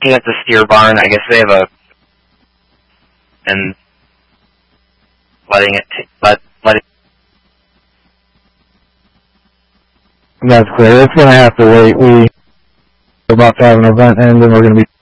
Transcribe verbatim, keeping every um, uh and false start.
looking at the steer barn. I guess they have a and letting it t let letting. That's clear. It's gonna have to wait. We are about to have an event end, and we're gonna be